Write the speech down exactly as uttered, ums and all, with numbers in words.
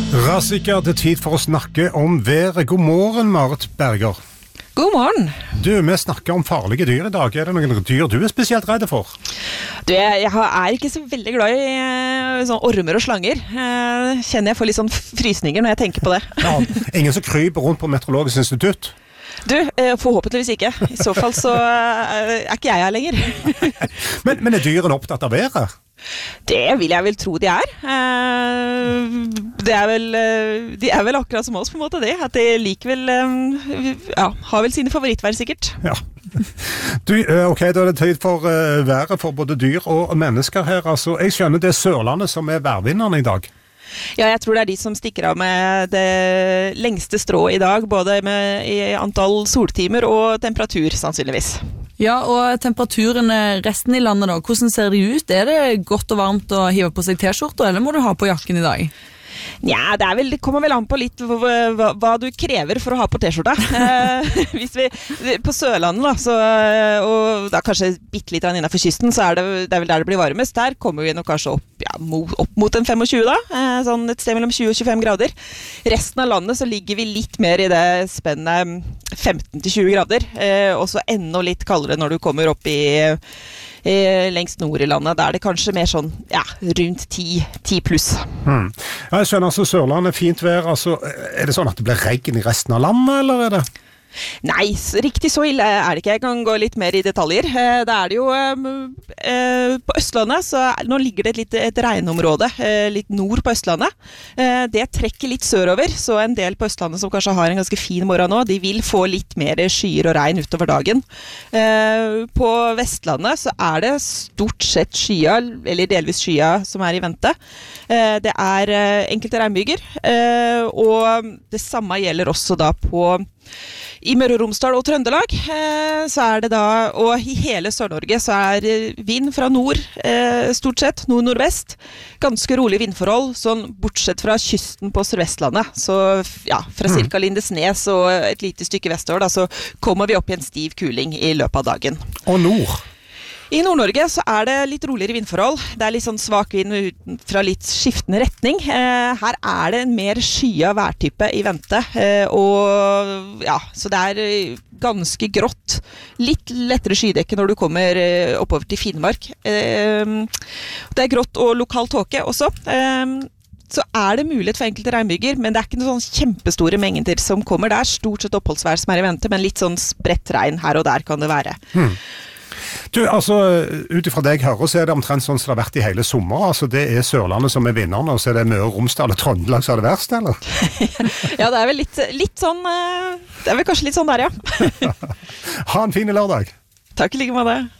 Sikkert det er tid for å snakke om været. God morgen, Marit Berger. God morgen. Du, vi snakker om farlige dyr i dag. Er det noen dyr du er spesielt redd for? Du, jeg, jeg er ikke så veldig glad i uh, sånn ormer og slanger. Uh, kjenner jeg får litt sånn frysninger når jeg tenker på det. Ja, ingen som kryper rundt på Meteorologisk institutt? Du, uh, forhåpentligvis ikke. I så fall så uh, er ikke jeg her lenger. men, men er dyrene opptatt av været? Det vil jeg vel tro de er. Det er vel, de er vel akkurat som oss på en måte det, at de liker vel, ja, har vel sine favorittvær sikkert. Ja. Du, ok, da er det tid for uh, været for både dyr og mennesker her. Altså, jeg skjønner det er Sørlandet som er værvinnerne i dag. Ja, jeg tror det er de som stikker av med det lengste strået i dag, både med i antall soltimer og temperatur, sannsynligvis. Ja, og temperaturen resten i landet da, hvordan ser de ut? Er det godt og varmt å hive på seg t-skjorter, eller må du ha på jakken i dag? Ja, det, er vel, det kommer vel an på litt hva, hva du krever for å ha på t-skjorta. Eh, hvis vi, på Sørlandet da, så, og da kanskje bitte litt innenfor kysten, så er det, det er vel der det blir varmest. Der kommer vi nok kanskje opp, ja, mot, opp mot en tjuefem da, eh, sånn et sted mellom tjue og tjuefem grader. Resten av landet så ligger vi litt mer i det spennet femten til tjue grader, eh, og så enda litt kaldere når du kommer opp i lengst nord i landet, der er det kanskje mer sånn, ja, rundt ti pluss. Hmm. Jeg skjønner altså Sørlandet er fint vær, altså, er det sånn at det blir regn i resten av landet, eller er det? Nei, riktig så ille er det ikke. Jeg kan gå litt mer i detaljer. Da er det jo eh, på Østlandet, så nå ligger det et, litt, et regnområde eh, litt nord på Østlandet. Eh, det trekker litt sørover, så en del på Østlandet som kanskje har en ganske fin morgen nå, de vil få litt mer skyer og regn utover dagen. Eh, på Vestlandet så er det stort sett skya, eller delvis skya som er i vente. Eh, det er eh, enkelte regnbyger, eh, og det samme gjelder også da på i Møre og Romsdal og Trøndelag, eh, så er det da, og i hele Sør-Norge så er vind fra nord, eh, stort sett, nord-nordvest, ganske rolig vindforhold, sånn bortsett fra kysten på Sør-Vestlandet, så ja, fra cirka Lindesnes og et lite stykke vestover, da, så kommer vi opp i en stiv kuling i løpet av dagen. Og nord? I Nord-Norge så er det litt roligere vindforhold. Det er litt sånn svak vind fra litt skiftende retning. Eh, her er det en mer skya værtype i vente, eh, og ja, så det er ganske grått. Litt lettere skydekke når du kommer eh, oppover til Finnmark. Eh, det er grått og lokal tåke også. Eh, så er det mulighet for enkelte regnbyger, men det er ikke noen sånn kjempestore mengder som kommer. Det er stort sett oppholdsvær som er i vente, men litt sånn spredt regn her og der kan det være. Hmm. Du, altså, utifra det jeg hører, så er det omtrent sånn som det har vært i hele sommer. Altså, det er Sørlandet som er vinnerne, og så er det Møre og Romsdal og Trøndelag som er det verste, eller? Ja, det er vel litt, litt sånn, det er vel kanskje litt sånn der, ja. Ha en fin lørdag. Takk i like måte.